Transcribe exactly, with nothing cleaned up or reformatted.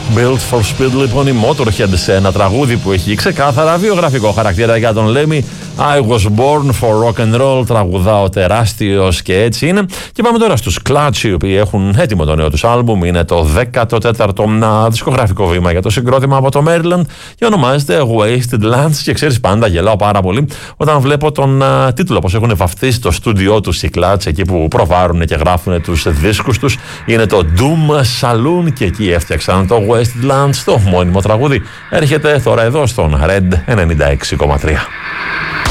Built for Speed, λοιπόν, η Motorhead σε ένα τραγούδι που έχει ξεκάθαρα βιογραφικό χαρακτήρα για τον Λέμι. I was born for rock and roll, τραγουδάω τεράστιος και έτσι είναι. Και πάμε τώρα στους Clutch, οι οποίοι έχουν έτοιμο το νέο τους άλμπουμ. Είναι το δέκατο τέταρτο δισκογραφικό βήμα για το συγκρότημα από το Maryland και ονομάζεται Wasted Lands. Και ξέρεις, πάντα γελάω πάρα πολύ όταν βλέπω τον uh, τίτλο, πως έχουν βαφτίσει το στούντιό τους οι Clutch, εκεί που προβάρουν και γράφουν τους δίσκους τους. Είναι το Doom Saloon και εκεί έφτιαξαν το Wasted Lands, το μόνιμο τραγούδι. Έρχεται τώρα εδώ στον Red ενενήντα έξι κόμμα τρία.